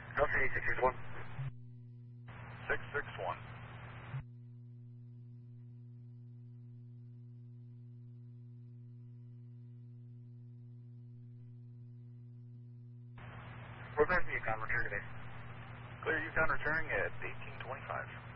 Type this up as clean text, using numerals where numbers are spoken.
Delta 661. 661. We're going to be a return today. Clear Yukon returning at 1825.